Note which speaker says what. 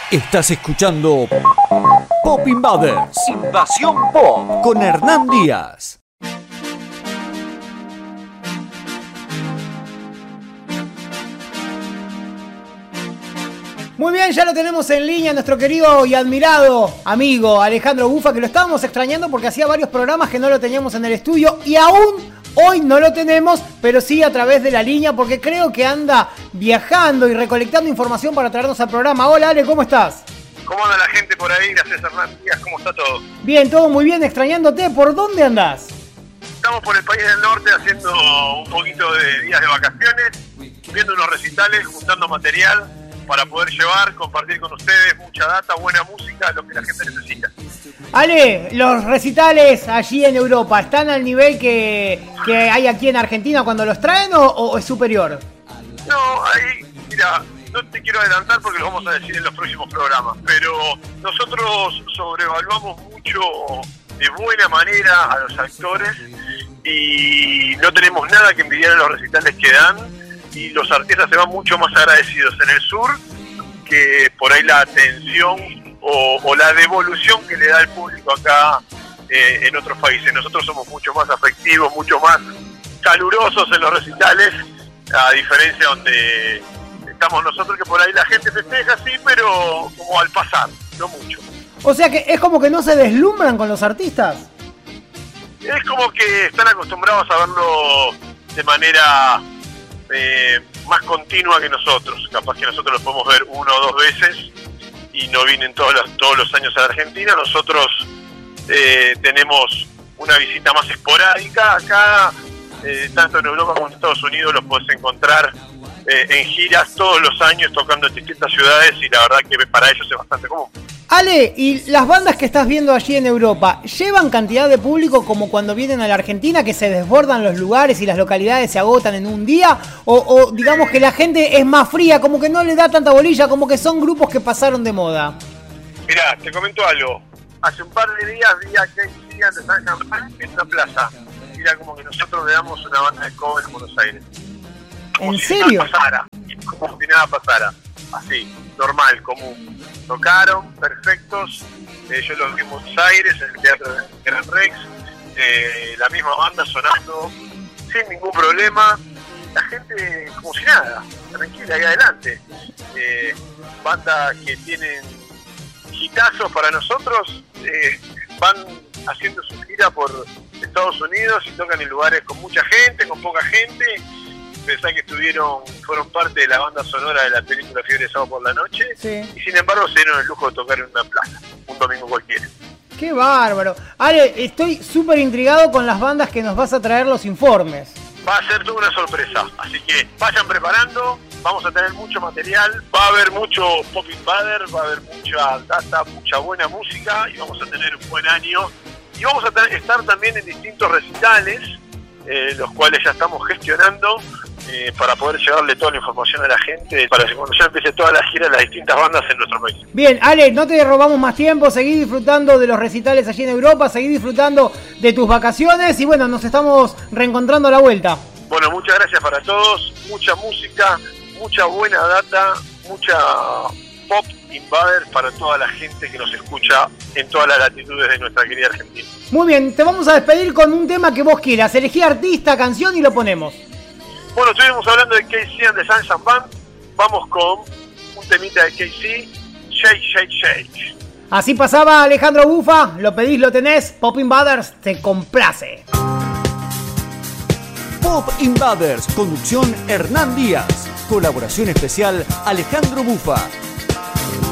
Speaker 1: Estás escuchando Pop Invaders, Invasión Pop, con Hernán Díaz.
Speaker 2: Muy bien, ya lo tenemos en línea, nuestro querido y admirado amigo Alejandro Bufa, que lo estábamos extrañando porque hacía varios programas que no lo teníamos en el estudio y aún hoy no lo tenemos, pero sí a través de la línea porque creo que anda viajando y recolectando información para traernos al programa. Hola Ale, ¿cómo estás?
Speaker 3: ¿Cómo anda la gente por ahí? Gracias Hernán Díaz, ¿cómo está todo?
Speaker 2: Bien, todo muy bien, extrañándote. ¿Por dónde andás?
Speaker 3: Estamos por el país del norte haciendo un poquito de días de vacaciones, viendo unos recitales, juntando material para poder llevar, compartir con ustedes mucha data, buena música, lo que la gente necesita.
Speaker 2: Ale, los recitales allí en Europa, ¿están al nivel que hay aquí en Argentina cuando los traen o es superior?
Speaker 3: No, ahí, mira, no te quiero adelantar porque lo vamos a decir en los próximos programas, pero nosotros sobrevaluamos mucho de buena manera a los actores y no tenemos nada que envidiar en los recitales que dan. Y los artistas se van mucho más agradecidos en el sur que por ahí la atención o la devolución que le da el público acá en otros países. Nosotros somos mucho más afectivos, mucho más calurosos en los recitales, a diferencia donde estamos nosotros, que por ahí la gente festeja, sí, pero como al pasar, no mucho.
Speaker 2: O sea que es como que no se deslumbran con los artistas.
Speaker 3: Es como que están acostumbrados a verlo de manera más continua que nosotros. Capaz que nosotros los podemos ver 1 o 2 veces y no vienen todos los años a la Argentina. Nosotros tenemos una visita más esporádica acá, tanto en Europa como en Estados Unidos. Los podés encontrar en giras todos los años tocando en distintas ciudades y la verdad que para ellos es bastante común.
Speaker 2: Ale, ¿y las bandas que estás viendo allí en Europa llevan cantidad de público como cuando vienen a la Argentina, que se desbordan los lugares y las localidades se agotan en un día? ¿O digamos que la gente es más fría, como que no le da tanta bolilla, como que son grupos que pasaron de moda?
Speaker 3: Mirá, te comento algo. Hace un par de días vi a KC and the Sunshine Band en una plaza. Mira, como que nosotros le damos una banda de cover en Buenos Aires. Como
Speaker 2: ¿En
Speaker 3: si
Speaker 2: serio?
Speaker 3: Nada pasara. Como si nada pasara. Así, normal, común. Tocaron, perfectos. Yo los vi en Buenos Aires, en el Teatro de Gran Rex. La misma banda sonando sin ningún problema. La gente como si nada, tranquila, ahí adelante. Bandas que tienen hitazos para nosotros, van haciendo su gira por Estados Unidos y tocan en lugares con mucha gente, con poca gente. Pensá que fueron parte de la banda sonora de la película Fiebre de Sábado por la Noche, sí. Y sin embargo se dieron el lujo de tocar en una plaza, un domingo cualquiera.
Speaker 2: ¡Qué bárbaro! Ale, estoy súper intrigado con las bandas que nos vas a traer los informes.
Speaker 3: Va a ser toda una sorpresa, así que vayan preparando, vamos a tener mucho material, va a haber mucho Pop Invader, va a haber mucha data, mucha buena música y vamos a tener un buen año. Y vamos a estar también en distintos recitales, los cuales ya estamos gestionando, para poder llevarle toda la información a la gente, para que cuando ya empiece toda la gira de las distintas bandas en nuestro país.
Speaker 2: Bien, Ale, no te robamos más tiempo, seguí disfrutando de los recitales allí en Europa, seguí disfrutando de tus vacaciones y bueno, nos estamos reencontrando a la vuelta.
Speaker 3: Bueno, muchas gracias para todos, mucha música, mucha buena data, mucha Pop Invader para toda la gente que nos escucha en todas las latitudes de nuestra querida Argentina.
Speaker 2: Muy bien, te vamos a despedir con un tema que vos quieras, elegí artista, canción y lo ponemos.
Speaker 3: Bueno, estuvimos hablando de KC and the Sunshine Band. Vamos con un temita de KC, Shake, Shake, Shake.
Speaker 2: Así pasaba Alejandro Bufa, lo pedís, lo tenés, Pop Invaders te complace.
Speaker 1: Pop Invaders, conducción Hernán Díaz. Colaboración especial Alejandro Bufa.